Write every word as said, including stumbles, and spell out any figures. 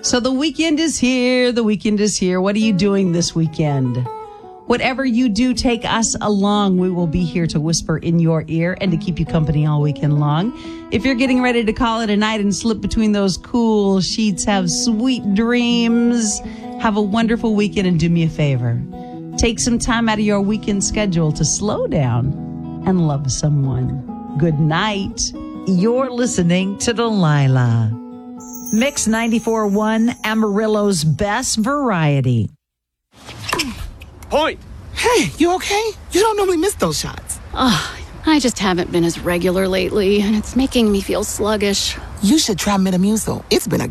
So the weekend is here. The weekend is here. What are you doing this weekend? Whatever you do, take us along. We will be here to whisper in your ear and to keep you company all weekend long. If you're getting ready to call it a night and slip between those cool sheets, have sweet dreams, have a wonderful weekend, and do me a favor. Take some time out of your weekend schedule to slow down and love someone. Good night. You're listening to Delilah. Mix ninety-four point one, Amarillo's best variety. Point. Hey, you okay? You don't normally miss those shots. Ugh, I just haven't been as regular lately, and it's making me feel sluggish. You should try Metamucil. It's been a